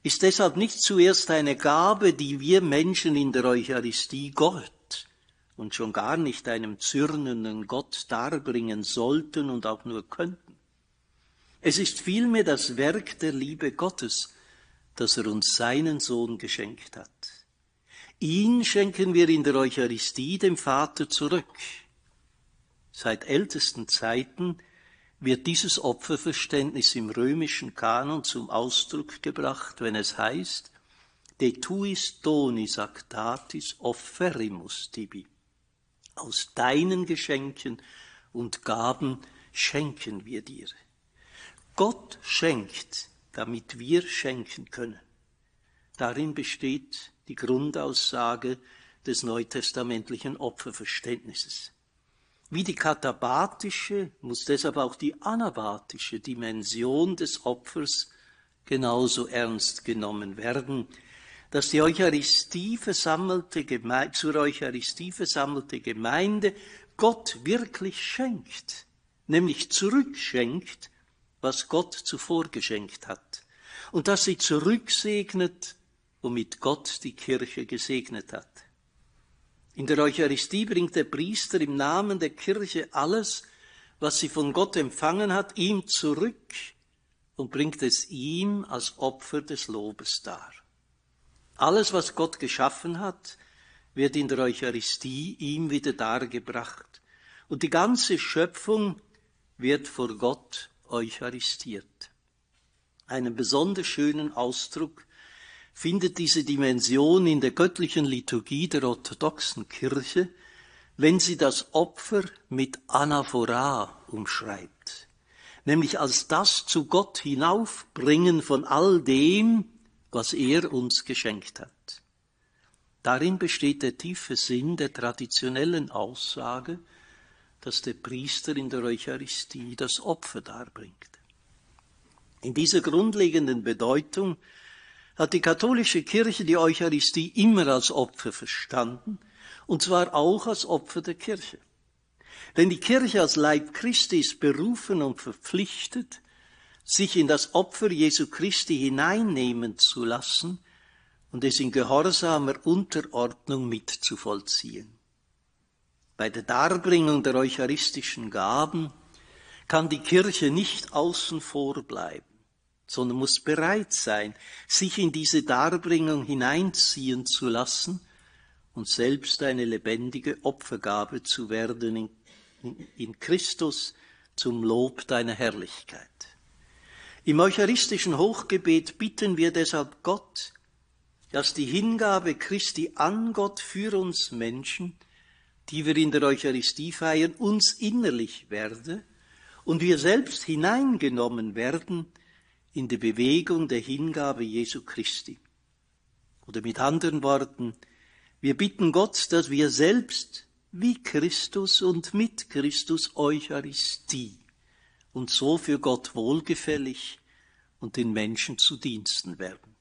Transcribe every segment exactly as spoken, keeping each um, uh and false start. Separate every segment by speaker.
Speaker 1: ist deshalb nicht zuerst eine Gabe, die wir Menschen in der Eucharistie Gott und schon gar nicht einem zürnenden Gott darbringen sollten und auch nur könnten. Es ist vielmehr das Werk der Liebe Gottes, dass er uns seinen Sohn geschenkt hat. Ihn schenken wir in der Eucharistie dem Vater zurück. Seit ältesten Zeiten wird dieses Opferverständnis im römischen Kanon zum Ausdruck gebracht, wenn es heißt, de tuis donis actatis offerimus tibi. Aus deinen Geschenken und Gaben schenken wir dir. Gott schenkt, damit wir schenken können. Darin besteht die Grundaussage des neutestamentlichen Opferverständnisses. Wie die katabatische muss deshalb auch die anabatische Dimension des Opfers genauso ernst genommen werden, dass die Eucharistie versammelte Geme- zur Eucharistie versammelte Gemeinde Gott wirklich schenkt, nämlich zurückschenkt, was Gott zuvor geschenkt hat, und dass sie zurücksegnet, womit Gott die Kirche gesegnet hat. In der Eucharistie bringt der Priester im Namen der Kirche alles, was sie von Gott empfangen hat, ihm zurück und bringt es ihm als Opfer des Lobes dar. Alles, was Gott geschaffen hat, wird in der Eucharistie ihm wieder dargebracht. Und die ganze Schöpfung wird vor Gott eucharistiert. Einen besonders schönen Ausdruck findet diese Dimension in der göttlichen Liturgie der orthodoxen Kirche, wenn sie das Opfer mit Anaphora umschreibt, nämlich als das zu Gott hinaufbringen von all dem, was er uns geschenkt hat. Darin besteht der tiefe Sinn der traditionellen Aussage, dass der Priester in der Eucharistie das Opfer darbringt. In dieser grundlegenden Bedeutung hat die katholische Kirche die Eucharistie immer als Opfer verstanden, und zwar auch als Opfer der Kirche. Denn die Kirche als Leib Christi ist berufen und verpflichtet, sich in das Opfer Jesu Christi hineinnehmen zu lassen und es in gehorsamer Unterordnung mitzuvollziehen. Bei der Darbringung der eucharistischen Gaben kann die Kirche nicht außen vor bleiben, sondern muss bereit sein, sich in diese Darbringung hineinziehen zu lassen und selbst eine lebendige Opfergabe zu werden in, in, in Christus zum Lob deiner Herrlichkeit. Im eucharistischen Hochgebet bitten wir deshalb Gott, dass die Hingabe Christi an Gott für uns Menschen, die wir in der Eucharistie feiern, uns innerlich werde und wir selbst hineingenommen werden in die Bewegung der Hingabe Jesu Christi. Oder mit anderen Worten, wir bitten Gott, dass wir selbst wie Christus und mit Christus Eucharistie und so für Gott wohlgefällig und den Menschen zu Diensten werden.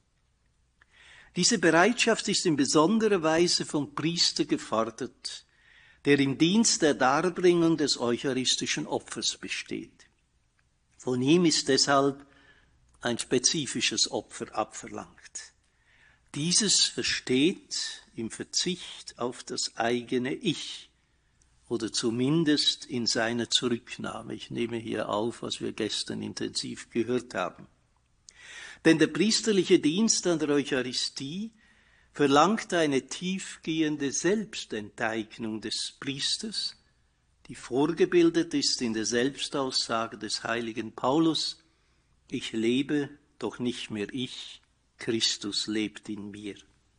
Speaker 1: Diese Bereitschaft ist in besonderer Weise vom Priester gefordert, der im Dienst der Darbringung des eucharistischen Opfers besteht. Von ihm ist deshalb ein spezifisches Opfer abverlangt. Dieses versteht im Verzicht auf das eigene Ich oder zumindest in seiner Zurücknahme. Ich nehme hier auf, was wir gestern intensiv gehört haben. Denn der priesterliche Dienst an der Eucharistie verlangt eine tiefgehende Selbstenteignung des Priesters, die vorgebildet ist in der Selbstaussage des heiligen Paulus: Ich lebe, doch nicht mehr ich, Christus lebt in mir.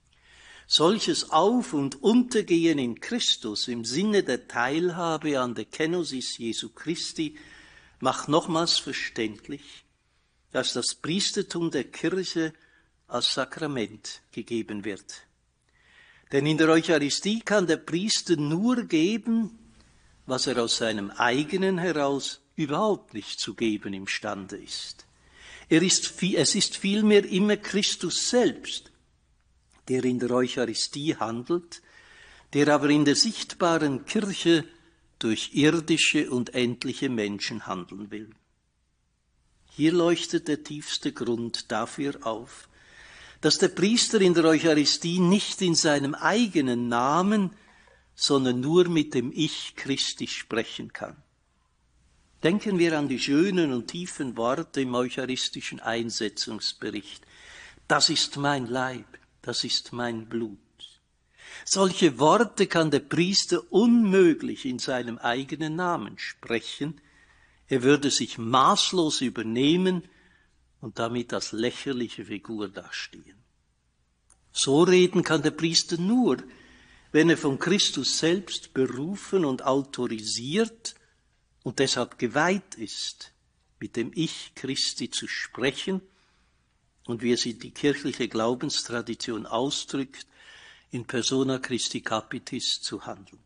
Speaker 1: Solches Auf- und Untergehen in Christus im Sinne der Teilhabe an der Kenosis Jesu Christi macht nochmals verständlich, dass das Priestertum der Kirche als Sakrament gegeben wird. Denn in der Eucharistie kann der Priester nur geben, was er aus seinem eigenen heraus überhaupt nicht zu geben imstande ist. Er ist, es ist vielmehr immer Christus selbst, der in der Eucharistie handelt, der aber in der sichtbaren Kirche durch irdische und endliche Menschen handeln will. Hier leuchtet der tiefste Grund dafür auf, dass der Priester in der Eucharistie nicht in seinem eigenen Namen, sondern nur mit dem Ich Christi sprechen kann. Denken wir an die schönen und tiefen Worte im eucharistischen Einsetzungsbericht. Das ist mein Leib, das ist mein Blut. Solche Worte kann der Priester unmöglich in seinem eigenen Namen sprechen. Er würde sich maßlos übernehmen und damit als lächerliche Figur dastehen. So reden kann der Priester nur, wenn er von Christus selbst berufen und autorisiert und deshalb geweiht ist, mit dem Ich Christi zu sprechen und wie es die kirchliche Glaubenstradition ausdrückt, in persona Christi Capitis zu handeln.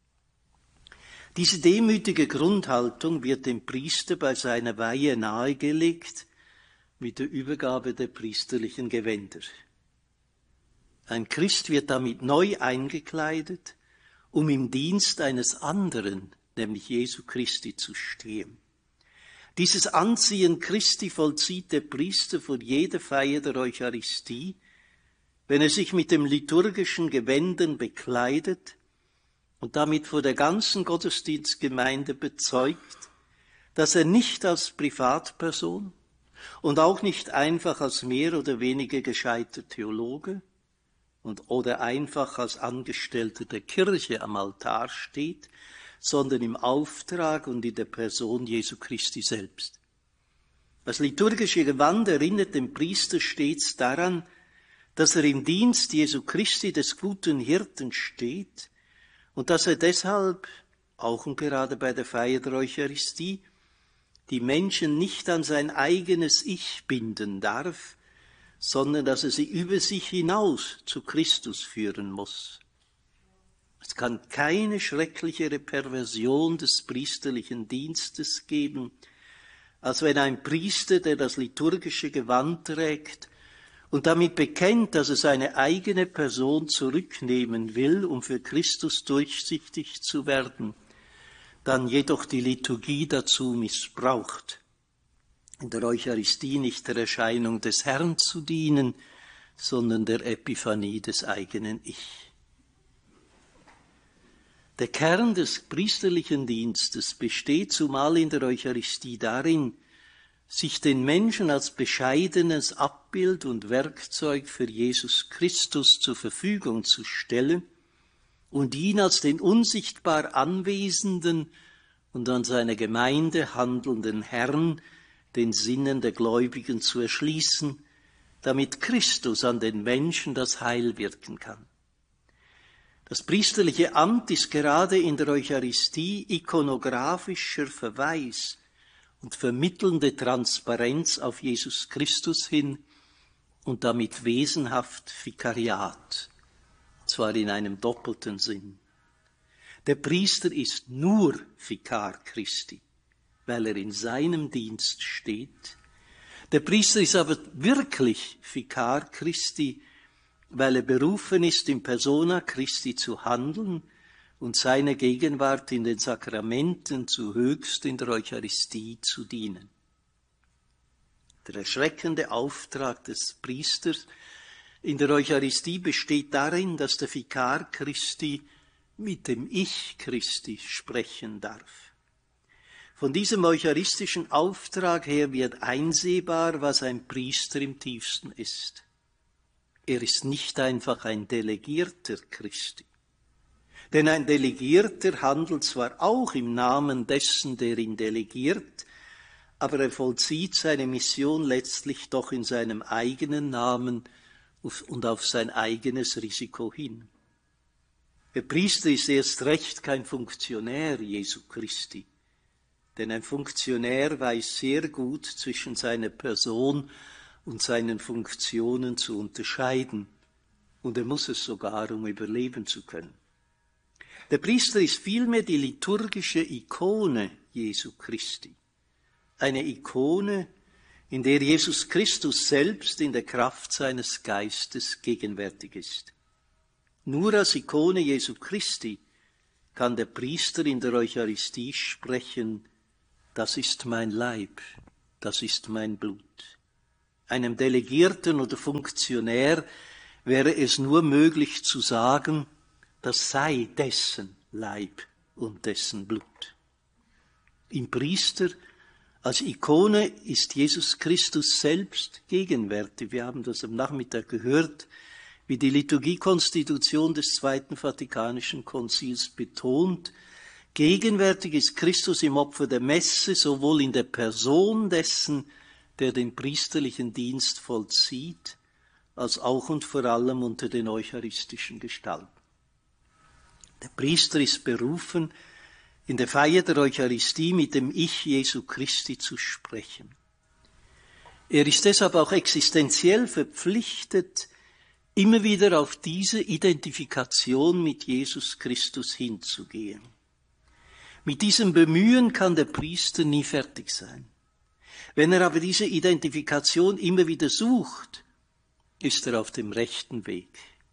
Speaker 1: Diese demütige Grundhaltung wird dem Priester bei seiner Weihe nahegelegt mit der Übergabe der priesterlichen Gewänder. Ein Christ wird damit neu eingekleidet, um im Dienst eines anderen, nämlich Jesu Christi, zu stehen. Dieses Anziehen Christi vollzieht der Priester vor jeder Feier der Eucharistie, wenn er sich mit dem liturgischen Gewändern bekleidet und damit vor der ganzen Gottesdienstgemeinde bezeugt, dass er nicht als Privatperson und auch nicht einfach als mehr oder weniger gescheiter Theologe und oder einfach als Angestellter der Kirche am Altar steht, sondern im Auftrag und in der Person Jesu Christi selbst. Das liturgische Gewand erinnert den Priester stets daran, dass er im Dienst Jesu Christi des guten Hirten steht und dass er deshalb, auch und gerade bei der Feier der Eucharistie, die Menschen nicht an sein eigenes Ich binden darf, sondern dass er sie über sich hinaus zu Christus führen muss. Es kann keine schrecklichere Perversion des priesterlichen Dienstes geben, als wenn ein Priester, der das liturgische Gewand trägt und damit bekennt, dass er seine eigene Person zurücknehmen will, um für Christus durchsichtig zu werden, dann jedoch die Liturgie dazu missbraucht, in der Eucharistie nicht der Erscheinung des Herrn zu dienen, sondern der Epiphanie des eigenen Ich. Der Kern des priesterlichen Dienstes besteht zumal in der Eucharistie darin, sich den Menschen als bescheidenes Abbild und Werkzeug für Jesus Christus zur Verfügung zu stellen und ihn als den unsichtbar anwesenden und an seiner Gemeinde handelnden Herrn den Sinnen der Gläubigen zu erschließen, damit Christus an den Menschen das Heil wirken kann. Das priesterliche Amt ist gerade in der Eucharistie ikonografischer Verweis und vermittelnde Transparenz auf Jesus Christus hin und damit wesenhaft Vikariat, zwar in einem doppelten Sinn. Der Priester ist nur Vikar Christi, weil er in seinem Dienst steht. Der Priester ist aber wirklich Vikar Christi, weil er berufen ist, in persona Christi zu handeln und seine Gegenwart in den Sakramenten zu höchst in der Eucharistie zu dienen. Der erschreckende Auftrag des Priesters in der Eucharistie besteht darin, dass der Vikar Christi mit dem Ich Christi sprechen darf. Von diesem eucharistischen Auftrag her wird einsehbar, was ein Priester im tiefsten ist. Er ist nicht einfach ein Delegierter Christi. Denn ein Delegierter handelt zwar auch im Namen dessen, der ihn delegiert, aber er vollzieht seine Mission letztlich doch in seinem eigenen Namen und auf sein eigenes Risiko hin. Der Priester ist erst recht kein Funktionär Jesu Christi, denn ein Funktionär weiß sehr gut zwischen seiner Person und seinen Funktionen zu unterscheiden, und er muss es sogar, um überleben zu können. Der Priester ist vielmehr die liturgische Ikone Jesu Christi, eine Ikone, in der Jesus Christus selbst in der Kraft seines Geistes gegenwärtig ist. Nur als Ikone Jesu Christi kann der Priester in der Eucharistie sprechen: Das ist mein Leib, das ist mein Blut. Einem Delegierten oder Funktionär wäre es nur möglich zu sagen, das sei dessen Leib und dessen Blut. Im Priester als Ikone ist Jesus Christus selbst gegenwärtig. Wir haben das am Nachmittag gehört, wie die Liturgiekonstitution des Zweiten Vatikanischen Konzils betont. Gegenwärtig ist Christus im Opfer der Messe, sowohl in der Person dessen, der den priesterlichen Dienst vollzieht, als auch und vor allem unter den eucharistischen Gestalten. Der Priester ist berufen, in der Feier der Eucharistie mit dem Ich Jesu Christi zu sprechen. Er ist deshalb auch existenziell verpflichtet, immer wieder auf diese Identifikation mit Jesus Christus hinzugehen. Mit diesem Bemühen kann der Priester nie fertig sein. Wenn er aber diese Identifikation immer wieder sucht, ist er auf dem rechten Weg.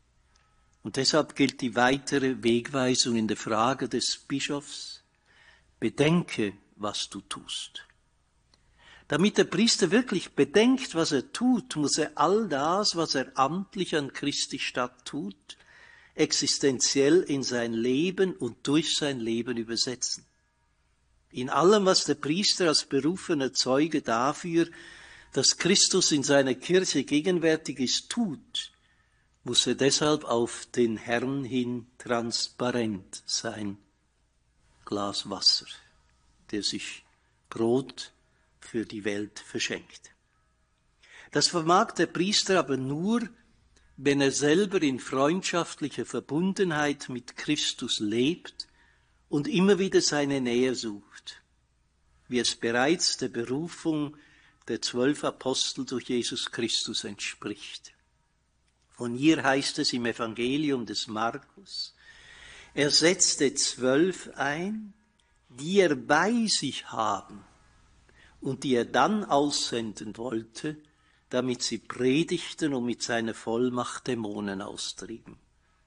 Speaker 1: Und deshalb gilt die weitere Wegweisung in der Frage des Bischofs: Bedenke, was du tust. Damit der Priester wirklich bedenkt, was er tut, muss er all das, was er amtlich an Christi Statt tut, existenziell in sein Leben und durch sein Leben übersetzen. In allem, was der Priester als berufener Zeuge dafür, dass Christus in seiner Kirche gegenwärtig ist, tut, muss er deshalb auf den Herrn hin transparent sein. Glas Wasser, der sich Brot für die Welt verschenkt. Das vermag der Priester aber nur, wenn er selber in freundschaftlicher Verbundenheit mit Christus lebt und immer wieder seine Nähe sucht, wie es bereits der Berufung der zwölf Apostel durch Jesus Christus entspricht. Von ihr heißt es im Evangelium des Markus: Er setzte zwölf ein, die er bei sich haben und die er dann aussenden wollte, damit sie predigten und mit seiner Vollmacht Dämonen austrieben.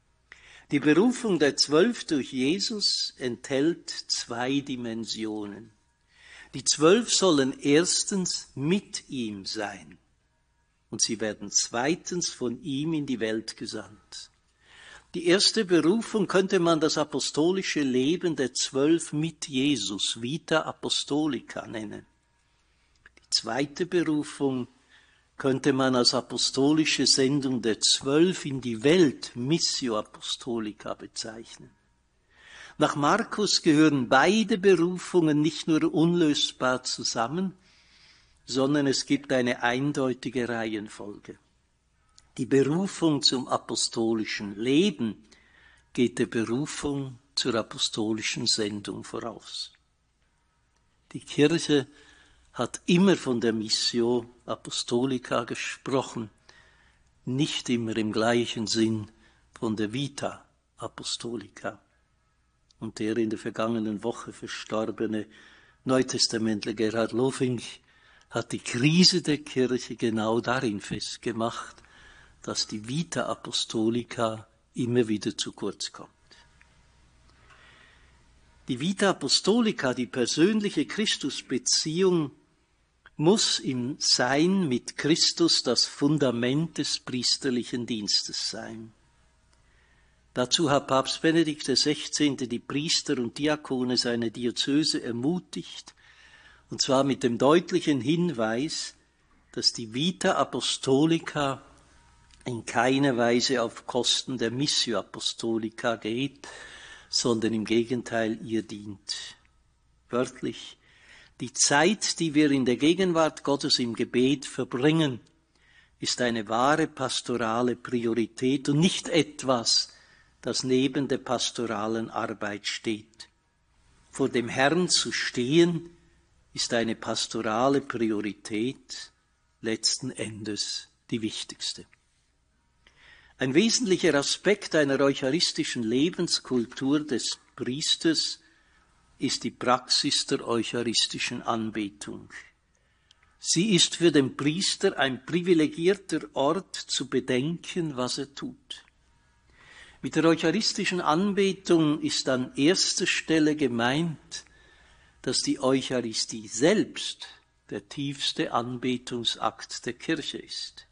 Speaker 1: Die Berufung der Zwölf durch Jesus enthält zwei Dimensionen. Die Zwölf sollen erstens mit ihm sein und sie werden zweitens von ihm in die Welt gesandt. Die erste Berufung könnte man das apostolische Leben der Zwölf mit Jesus, Vita Apostolica, nennen. Die zweite Berufung könnte man als apostolische Sendung der Zwölf in die Welt, Missio Apostolica, bezeichnen. Nach Markus gehören beide Berufungen nicht nur unlösbar zusammen, sondern es gibt eine eindeutige Reihenfolge. Die Berufung zum apostolischen Leben geht der Berufung zur apostolischen Sendung voraus. Die Kirche hat immer von der Missio Apostolica gesprochen, nicht immer im gleichen Sinn von der Vita Apostolica. Und der in der vergangenen Woche verstorbene Neutestamentler Gerhard Loving hat die Krise der Kirche genau darin festgemacht, dass die Vita Apostolica immer wieder zu kurz kommt. Die Vita Apostolica, die persönliche Christusbeziehung, muss im Sein mit Christus das Fundament des priesterlichen Dienstes sein. Dazu hat Papst Benedikt der Sechzehnte die Priester und Diakone seiner Diözese ermutigt, und zwar mit dem deutlichen Hinweis, dass die Vita Apostolica in keiner Weise auf Kosten der Missio Apostolica geht, sondern im Gegenteil ihr dient. Wörtlich: Die Zeit, die wir in der Gegenwart Gottes im Gebet verbringen, ist eine wahre pastorale Priorität und nicht etwas, das neben der pastoralen Arbeit steht. Vor dem Herrn zu stehen, ist eine pastorale Priorität, letzten Endes die wichtigste. Ein wesentlicher Aspekt einer eucharistischen Lebenskultur des Priesters ist die Praxis der eucharistischen Anbetung. Sie ist für den Priester ein privilegierter Ort zu bedenken, was er tut. Mit der eucharistischen Anbetung ist an erster Stelle gemeint, dass die Eucharistie selbst der tiefste Anbetungsakt der Kirche ist.